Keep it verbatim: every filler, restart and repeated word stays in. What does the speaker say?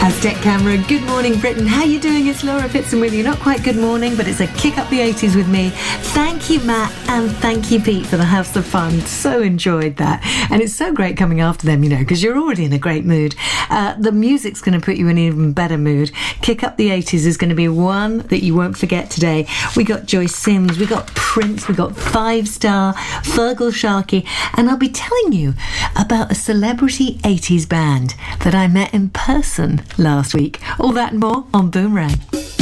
Aztec Camera, good morning Britain. How you doing? It's Laura Pitson with you. Not quite good morning, but it's a kick up the eighties with me. Thank you, Matt, and thank you, Pete, for the House of Fun. So enjoyed that. And it's so great coming after them, you know, because you're already in a great mood. Uh, the music's going to put you in an even better mood. Kick up the eighties is going to be one that you won't forget today. We got Joyce Sims, we got Prince, we got Five Star, Fergal Sharkey, and I'll be telling you about a celebrity eighties band that I met in person last week. All that and more on Boomerang.